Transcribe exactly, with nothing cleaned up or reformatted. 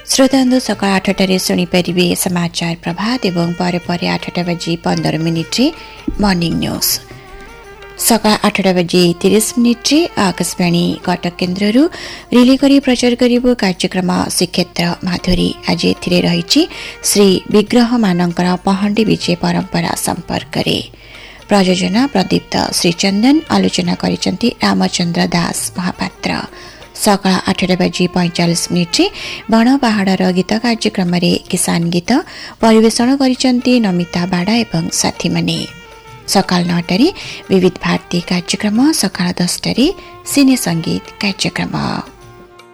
श्रोतांदो सकाळ आठटारे शुणिपारे समाचार प्रभात एवं पर पर आठटा बजी पंदर मिनिट्रे मर्निंग न्यूज। सकाळ आठटा बजी तीस मिनिट्रे आकाशवाणी कटक केन्द्रରୁ रिले करी प्रचार करिबो कार्यक्रम श्रीक्षेत्र माधुरी। आज एथिरे रहिछि श्री विग्रह मानकर पहंडी विजय परंपरा संपर्करे। प्रयोजना प्रदीप्त श्रीचंदन। आलोचना करिसंती रामचंद्र दास महापात्र। सकाळ आठटा बजी पैंचाश मिनिट्रे बण पहाड़र गीत कार्यक्रम किसान गीत परिवेषण करिसंती नमिता बाड़ा एवं साथी माने। सकाळ नौटारे विविध भारती कार्यक्रम, सकाळ दसटारे सिने संगीत कार्यक्रम।